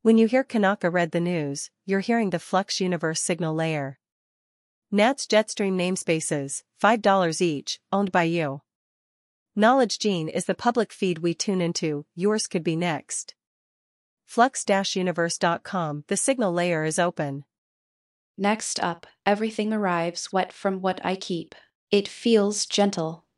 When you hear Kanaka read the news, you're hearing the Flux Universe signal layer. NAT's Jetstream namespaces, $5 each, owned by you. Knowledge Gene is the public feed we tune into, yours could be next. Flux-universe.com, the signal layer is open. Next up, everything arrives wet from what I keep. It feels gentle,